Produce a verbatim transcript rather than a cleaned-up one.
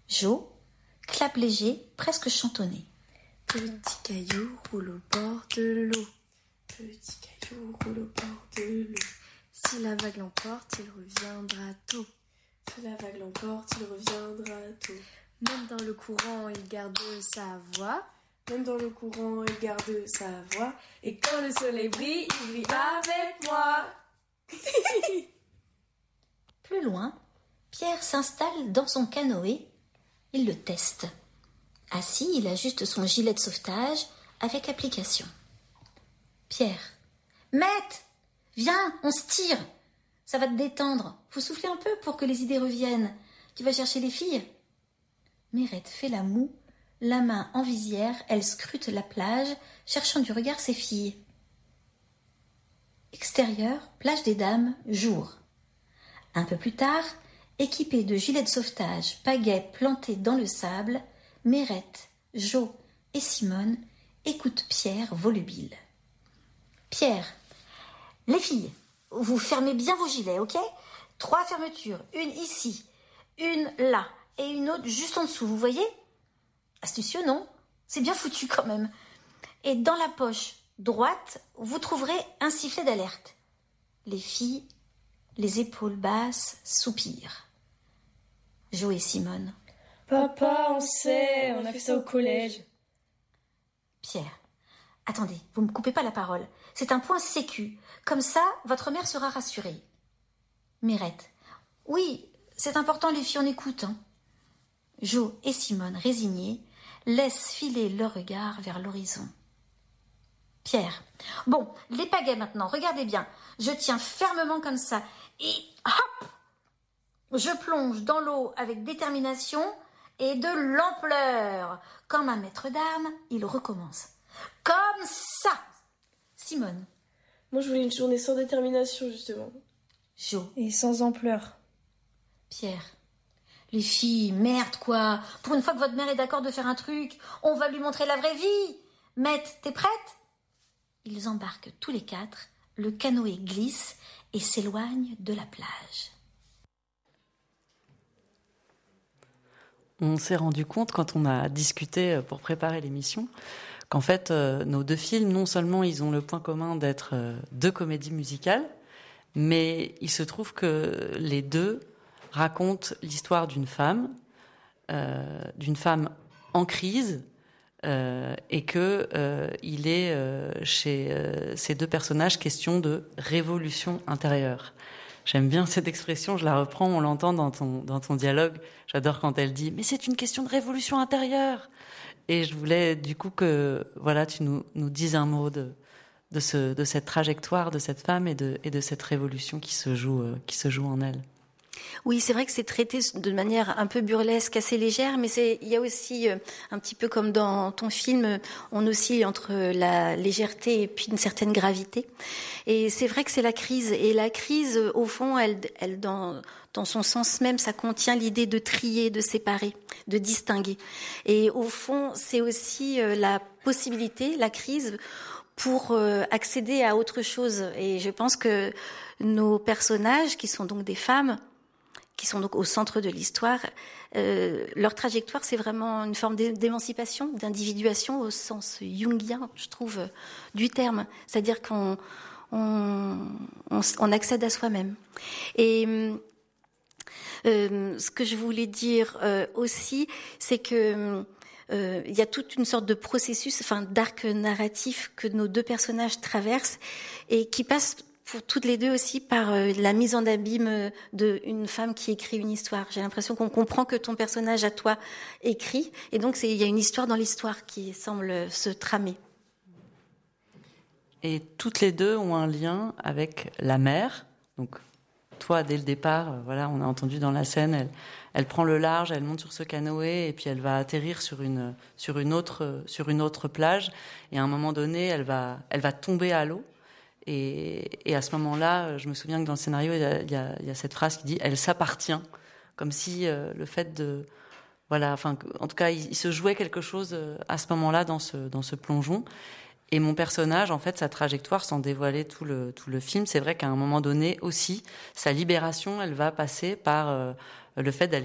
Jo, clap léger, presque chantonné. Petit caillou roule au bord de l'eau. Petit caillou roule au bord de l'eau. Si la vague l'emporte, il reviendra tôt. Si la vague l'emporte, il reviendra tôt. Même dans le courant, il garde sa voix. Même dans le courant, il garde sa voix. Et quand le soleil brille, il brille avec moi. Plus loin, Pierre s'installe dans son canoë. Il le teste. Assis, il ajuste son gilet de sauvetage avec application. Pierre. Mette, viens, on se tire. Ça va te détendre. Faut souffler un peu pour que les idées reviennent. Tu vas chercher les filles. Mirette fait la moue, la main en visière, elle scrute la plage, cherchant du regard ses filles. Extérieur, plage des dames, jour. Un peu plus tard, équipée de gilets de sauvetage, pagaies plantées dans le sable, Mirette, Jo et Simone écoutent Pierre volubile. Pierre, les filles, vous fermez bien vos gilets, ok ? Trois fermetures, une ici, une là et une autre juste en dessous, vous voyez ? Astucieux, non ? C'est bien foutu quand même. Et dans la poche droite, vous trouverez un sifflet d'alerte. Les filles, les épaules basses, soupirent. Jo et Simone. Papa, on sait, on a fait ça au collège. Pierre, attendez, vous me coupez pas la parole. C'est un point sécu. Comme ça, votre mère sera rassurée. Mirette. Oui, c'est important, les filles, on écoute. Hein. Jo et Simone, résignés, laissent filer leur regard vers l'horizon. Pierre. Bon, les pagaies maintenant, regardez bien. Je tiens fermement comme ça. Et hop ! Je plonge dans l'eau avec détermination et de l'ampleur. Comme un maître d'armes, il recommence. Comme ça. Simone. Moi, je voulais une journée sans détermination, justement. Jo. Et sans ampleur. Pierre. Les filles, merde quoi. Pour une fois que votre mère est d'accord de faire un truc, on va lui montrer la vraie vie. Mette, t'es prête ? Ils embarquent tous les quatre, le canoë glisse et s'éloigne de la plage. On s'est rendu compte, quand on a discuté pour préparer l'émission, qu'en fait, euh, nos deux films, non seulement ils ont le point commun d'être euh, deux comédies musicales, mais il se trouve que les deux racontent l'histoire d'une femme, euh, d'une femme en crise, euh, et que euh, il est euh, chez euh, ces deux personnages question de révolution intérieure. J'aime bien cette expression, je la reprends, on l'entend dans ton, dans ton dialogue. J'adore quand elle dit « Mais c'est une question de révolution intérieure !» Et je voulais du coup que voilà, tu nous, nous dises un mot de, de, ce, de cette trajectoire de cette femme et de, et de cette révolution qui se joue, euh, qui se joue en elle. Oui, c'est vrai que c'est traité de manière un peu burlesque, assez légère, mais c'est, il y a aussi, euh, un petit peu comme dans ton film, on oscille entre la légèreté et puis une certaine gravité. Et c'est vrai que c'est la crise. Et la crise, au fond, elle, elle dans, dans son sens même, ça contient l'idée de trier, de séparer, de distinguer. Et au fond, c'est aussi euh, la possibilité, la crise, pour euh, accéder à autre chose. Et je pense que nos personnages, qui sont donc des femmes, qui sont donc au centre de l'histoire, euh, leur trajectoire, c'est vraiment une forme d'émancipation, d'individuation au sens jungien, je trouve, du terme. C'est-à-dire qu'on on, on, on accède à soi-même. Et euh, ce que je voulais dire euh, aussi, c'est que euh, il y a toute une sorte de processus, enfin d'arc narratif que nos deux personnages traversent et qui passe pour toutes les deux aussi par euh, la mise en abîme d'une femme qui écrit une histoire. J'ai l'impression qu'on comprend que ton personnage à toi écrit, et donc c'est, il y a une histoire dans l'histoire qui semble se tramer. Et toutes les deux ont un lien avec la mer. Donc toi, dès le départ, euh, voilà, on a entendu dans la scène, elle, elle prend le large, elle monte sur ce canoë et puis elle va atterrir sur une sur une autre sur une autre plage. Et à un moment donné, elle va elle va tomber à l'eau. Et, et à ce moment-là, je me souviens que dans le scénario, il y a, il y a, il y a cette phrase qui dit « elle s'appartient », comme si euh, le fait de... Voilà, enfin, en tout cas, il, il se jouait quelque chose à ce moment-là dans ce, dans ce plongeon. Et mon personnage, en fait, sa trajectoire, sans dévoiler tout le, tout le film, c'est vrai qu'à un moment donné aussi, sa libération, elle va passer par euh, le fait d'aller